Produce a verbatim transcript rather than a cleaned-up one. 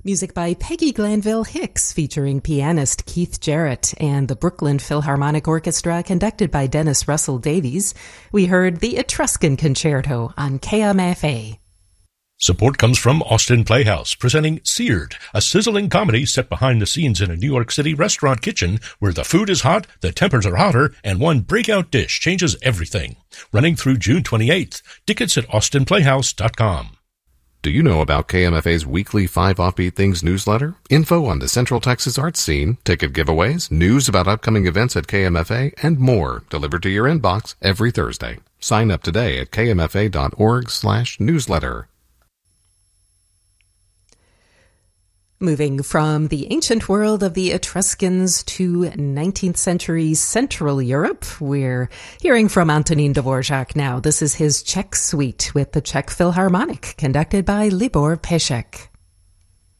Music by Peggy Glanville Hicks featuring pianist Keith Jarrett and the Brooklyn Philharmonic Orchestra conducted by Dennis Russell Davies. We heard the Etruscan Concerto on K M F A. Support comes from Austin Playhouse, presenting Seared, a sizzling comedy set behind the scenes in a New York City restaurant kitchen where the food is hot, the tempers are hotter, and one breakout dish changes everything. Running through June twenty-eighth. Tickets at austin playhouse dot com. Do you know about K M F A's weekly Five Offbeat Things newsletter? Info on the Central Texas arts scene, ticket giveaways, news about upcoming events at K M F A, and more delivered to your inbox every Thursday. Sign up today at k m f a dot org slash newsletter. Moving from the ancient world of the Etruscans to nineteenth century Central Europe, we're hearing from Antonín Dvorak now. This is his Czech Suite with the Czech Philharmonic, conducted by Libor Pešek.